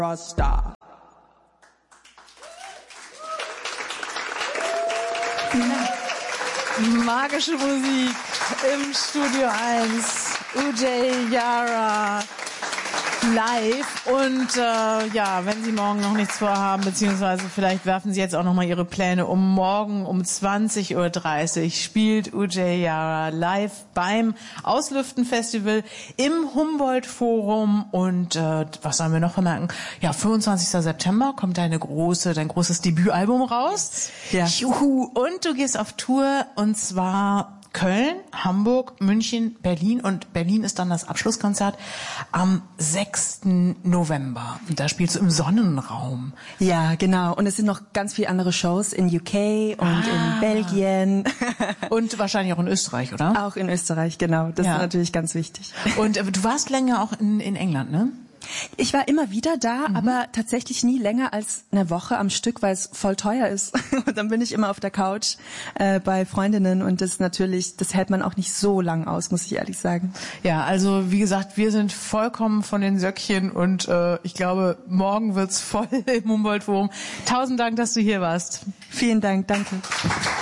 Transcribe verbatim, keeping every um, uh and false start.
Rasta. Magische Musik im Studio eins. Ujay Yara live. Und äh, ja, wenn Sie morgen noch nichts vorhaben, beziehungsweise vielleicht werfen Sie jetzt auch nochmal Ihre Pläne um, morgen um zwanzig Uhr dreißig spielt Ujay Yara live beim Auslüften-Festival im Humboldt-Forum. Und äh, was sollen wir noch vermerken? Ja, fünfundzwanzigsten September kommt deine große, dein großes Debütalbum raus. Ja. Juhu. Und du gehst auf Tour, und zwar Köln, Hamburg, München, Berlin, und Berlin ist dann das Abschlusskonzert am sechsten November. Und da spielst du im Sonnenraum. Ja, genau. Und es sind noch ganz viele andere Shows in U K und ah. in Belgien. Und wahrscheinlich auch in Österreich, oder? Auch in Österreich, genau. Das ja. ist natürlich ganz wichtig. Und äh, du warst länger auch in, in England, ne? Ich war immer wieder da, mhm. aber tatsächlich nie länger als eine Woche am Stück, weil es voll teuer ist. Und dann bin ich immer auf der Couch äh, bei Freundinnen, und das natürlich, das hält man auch nicht so lang aus, muss ich ehrlich sagen. Ja, also wie gesagt, wir sind vollkommen von den Söckchen, und äh, ich glaube, morgen wird's voll im Humboldt-Forum. Tausend Dank, dass du hier warst. Vielen Dank, danke.